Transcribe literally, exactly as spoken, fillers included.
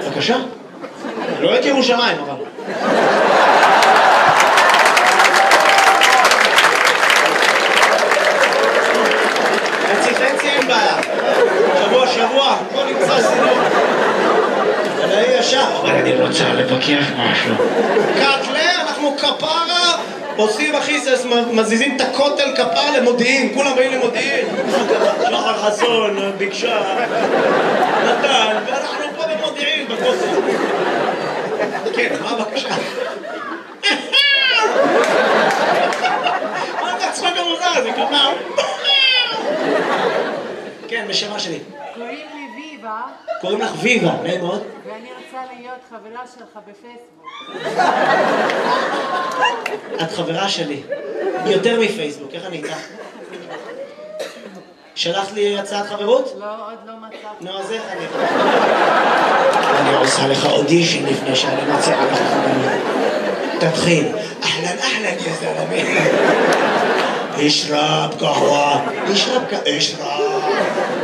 בבקשה. לא את ירושלים, אבל. חצי חצי אין בעיה. שבוע שבוע, בוא נמצא סינות. אבל אני ישר. אבל אני רוצה לבקר משהו. קטלה, אנחנו כפרה. עושים אחי, מזיזים את הכותל כפר למודיעין, כולם באים למודיעין. שחר חסון, ביקשה, נתן, ואנחנו פה במודיעין, בכותל. כן, מה הבקשה? מה זה הצחוק המוזר הזה, כלומר? כן, בשמה שלי. קוראים לי ויבה. קוראים לך ויבה, נעים מאוד. ואני רוצה להיות חברה שלך בפייסבוק. את חברה שלי. יותר מפייסבוק, איך אני איתך? שלחת לי הצעת חברות? לא, עוד לא מצאתי. נו, אז איך אני... אני עושה לך אודישן לפני שאני מציעה לך חברות. תתחיל. אהלן, אהלן, יא זלמי. אשרב קהווה. אשרב קהווה. אשרב.